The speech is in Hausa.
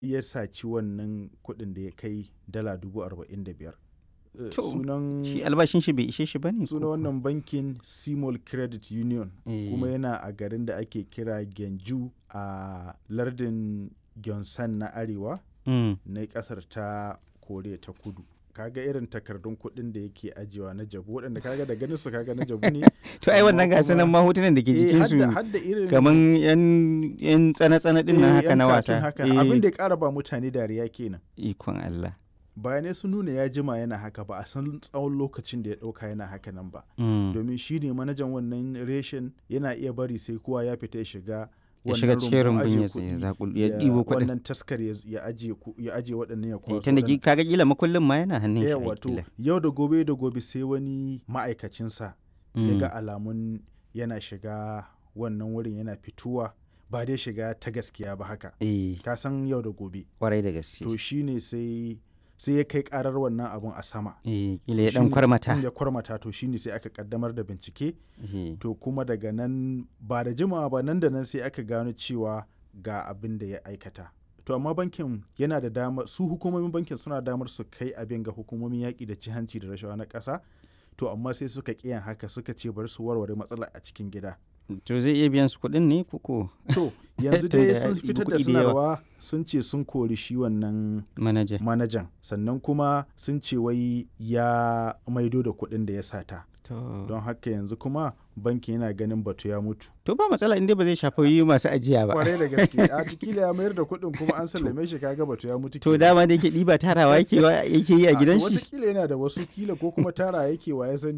ya saci wannan kuɗin da ya kai dala 45,000. To, Sunan shi albashin shi bai ishe shi bane sunan ko? wannan bankin Simol Credit Union kuma Eh, yana a garin da ake kira Genju a lardin Gyeongsang na arewa mm. na ƙasar ta Koriya ta Kudu. Kaga irin takardun kuɗin da yake ajiyewa na jabu waɗanda kaga da ganin su kaga na jabu ne. To ai amma wannan ga sunan kuma- ma hotunan da ke jikin su hadda irin kaman yan tsana-tsana din nan haka yan na cartoon wasa. haka. Abin da ya ƙara ba mutane dariya kenan. Ikon Allah. Bayanai sun nuna ya jima yana haka ba a san tsawon lokacin da ya ɗauka yana haka nan ba. Mm. Domin shi ne manajan wannan reshen yana iya bari sai kowa ya fita ya shiga Ya shiga cikin rumbun ajiye ya kuɗi, zakul ya ɗibo kuɗin. wannan taskar ya ajiye waɗannan ya Eh, kwaso tunda waɗannan. kaga kila makullin ma yana hannun shi. ai Wato kila. yau da gobe sai wani ma'aikacinsa ya Mm. ga alamun yana shiga wannan wurin yana fituwa ba dai shiga ta gaskiya ba haka. Eh, Ka san yau da gobe. kwarai da gaske. To shine sai ya kai karar wannan abun a sama. Eh, So kila ya dan shine- kwarmata. ya kwarmata to shine sai aka kaddamar da bincike. Eh, To kuma daga nan ba da jimawa ba nan da nan sai aka gano cewa ga abin da ya aikata. To amma bankin yana da damar su hukumomin bankin suna damar su kai abin ga hukumomin yaƙi da cin hanci da rashawa na ƙasa. To amma sai suka ƙiyan haka suka ce bari su warware matsalar a cikin gida. To zai iya biyan su kuɗin ne koko To yanzu Tunda dai ya sun ɗibi fitar da kuɗi da yawa. sanarwa sun ce sun kori shi wannan manaja? manajan sannan kuma sun ce wai ya maido da kuɗin da ya sata. To, Don haka yanzu kuma bankin yana ganin batu ya mutu. to ba matsala inda ba zai shafi masu ajiya ba. Kwarai da gaske a kila ya mayar da kuɗin kuma an sallame shi kaga batu ya mutu. To kenan. dama da yake ɗiba tarawa yake yi a gidan shi. Watakila yana da wasu kila ko kuma tara yake wa ya sani.